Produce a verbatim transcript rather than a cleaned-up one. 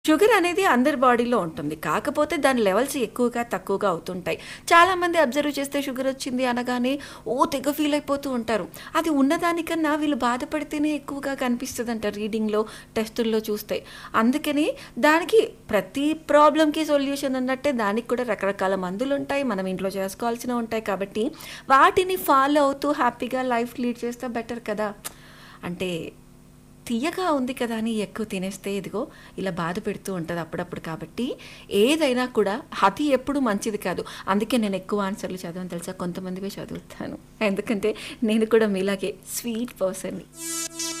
Sugar అనేది అందరి బాడీలో ఉంటుంది. కాకపోతే దాని లెవెల్స్ ఎక్కువగా, తక్కువగా అవుతుంటాయి. చాలామంది అబ్జర్వ్ చేస్తే షుగర్ వచ్చింది అనగానే ఓ తెగ ఫీల్ అయిపోతూ ఉంటారు. అది ఉన్నదానికన్నా వీళ్ళు బాధపడితేనే ఎక్కువగా కనిపిస్తదంట రీడింగ్‌లో, టెస్టుల్లో చూస్తే. అందుకని దానికి ప్రతి ప్రాబ్లమ్‌కి సొల్యూషన్ అన్నట్టే దానికి కూడా రకరకాల మందులుంటాయి. మనం ఇంట్లో చేసుకోవాల్సినవి ఉంటాయి కాబట్టి వాటిని ఫాలో అవుతూ హ్యాపీగా లైఫ్ లీడ్ చేస్తే బెటర్ కదా! అంటే తియ్యగా ఉంది కదా అని ఎక్కువ తినేస్తే ఇదిగో ఇలా బాధ పెడుతూ ఉంటది అప్పుడప్పుడు. కాబట్టి ఏదైనా కూడా అతి ఎప్పుడు మంచిది కాదు. అందుకే నేను ఎక్కువ ఆన్సర్‌లు చదవను తెలుసా? కొంతమందివే చదువుతాను. ఎందుకంటే నేను కూడా మీలాగే స్వీట్ పర్సన్‌ని.